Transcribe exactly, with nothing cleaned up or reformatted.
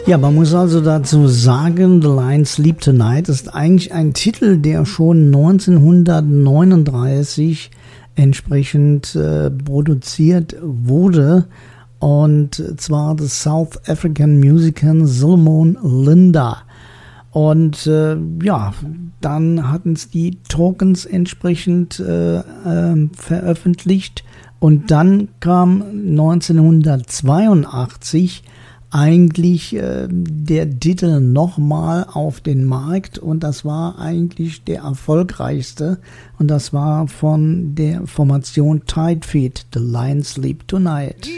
Ja, man muss also dazu sagen, The Lion Sleep Tonight ist eigentlich ein Titel, der schon neunzehnhundertneununddreißig entsprechend äh, produziert wurde. Und zwar des South African Musician Solomon Linda. Und äh, ja, dann hatten es die Tokens entsprechend äh, äh, veröffentlicht. Und dann kam neunzehnhundertzweiundachtzig eigentlich äh, der Titel nochmal auf den Markt. Und das war eigentlich der erfolgreichste. Und das war von der Formation Tight Feet, The Lion Sleep Tonight.